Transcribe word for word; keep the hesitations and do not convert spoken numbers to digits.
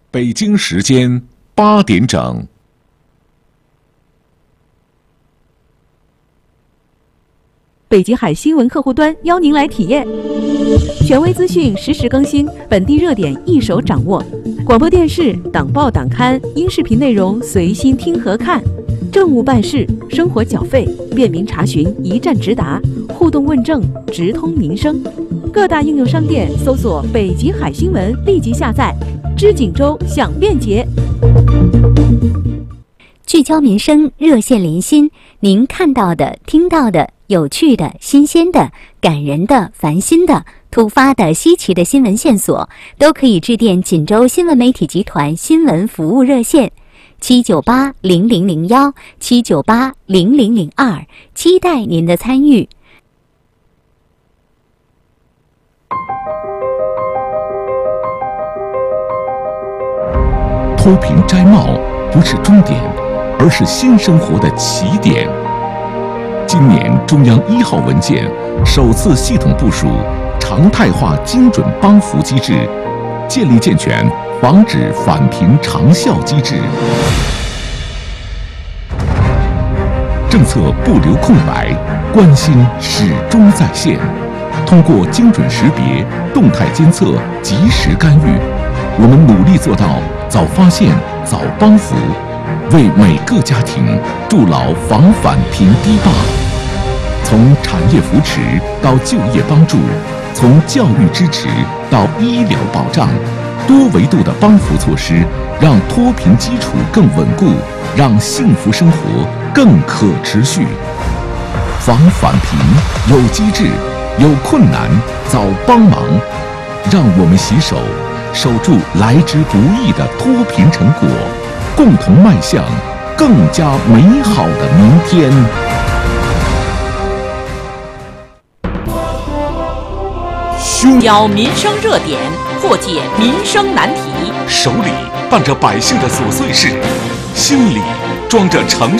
北京时间八点整。 北极海新闻客户端邀您来体验，权威资讯实时更新，本地热点一手掌握。广播电视、党报党刊、音视频内容随心听和看，政务办事、生活缴费便民查询一站直达，互动问政直通民生。各大应用商店搜索“北极海新闻”，立即下载。知锦州享便捷， 聚焦民生，热线连心。您看到的、听到的、有趣的、新鲜的、感人的、烦心的、突发的、稀奇的新闻线索，都可以致电锦州新闻媒体集团新闻服务热线七九八零零零幺七九八零零零二，期待您的参与。 脱贫摘帽不是终点，而是新生活的起点。今年中央一号文件首次系统部署常态化精准帮扶机制，建立健全防止返贫长效机制。政策不留空白，关心始终在线。通过精准识别、动态监测、及时干预，我们努力做到早发现、早帮扶，为每个家庭筑牢防返贫堤坝。从产业扶持到就业帮助，从教育支持到医疗保障，多维度的帮扶措施，让脱贫基础更稳固，让幸福生活更可持续。防返贫有机制，有困难早帮忙，让我们携手守住来之不易的脱贫成果，共同迈向更加美好的明天。 聚焦民生热点，破解民生难题， 手里办着百姓的琐碎事，心里装着城